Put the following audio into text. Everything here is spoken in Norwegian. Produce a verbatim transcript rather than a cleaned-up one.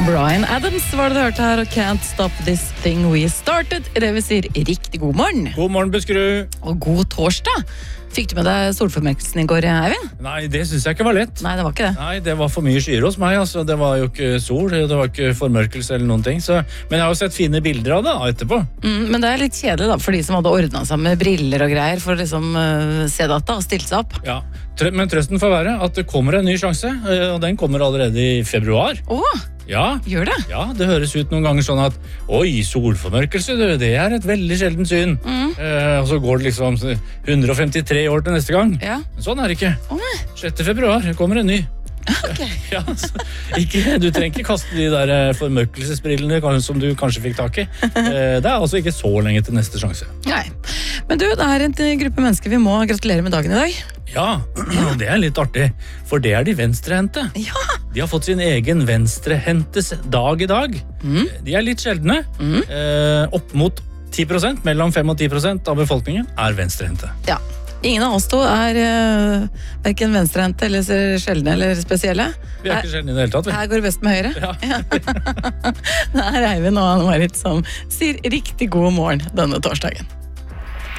Bryan Adams var det du hørte her, og Can't Stop This Thing We Started. Det vil si riktig god morgen. God morgen, Buskerud. Og god torsdag. Fikk du med deg solformørkelsen i går, Eivind? Nei, det synes jeg ikke var lett. Nei, det var ikke det. Nei, det var for mye skyer hos meg, altså. Det var jo ikke sol, det var ikke formørkelse eller noen ting. Så, men jeg har jo sett fine bilder av det da, etterpå. Mm, men det er litt kjedelig da, for de som hadde ordnet seg med briller og greier for å liksom uh, se data og stilt seg opp. Ja, men trøsten får være at det kommer en ny sjanse, og den kommer allerede i februar. Åh, Ja, gjør det? ja, det høres ut noen ganger sånn at oi, solformørkelse, det, det er et veldig sjeldent syn. Mm. Eh, og så går det liksom hundre og femtitre år til neste gang. Ja. Men sånn er det ikke. Åh, nei. sjette februar kommer en ny. Ok. Ja, så, ikke, du trenger ikke kaste de der eh, formørkelsesbrillene kan- som du kanskje fikk tak i. Eh, det er altså ikke så lenge til neste sjanse. Nei. Men du, det er en eh, gruppe mennesker vi må gratulere med dagen i dag. Ja, og det er litt artig, for det er de venstrehendte. Ja. De har fått sin egen venstrehendtes dag i dag. Mm. De er litt sjeldne. Mm. Eh, opp mot ti prosent, mellom fem og ti prosent av befolkningen er venstrehendte. Ja. Ingen av oss to er uh, hverken venstrehendte eller sjeldne eller spesielle. Vi er ikke sjeldne i det hele tatt. Vi. Her går det best med høyre. Ja. Det er Eivind og Anne-Marit som sier riktig god morgen denne torsdagen.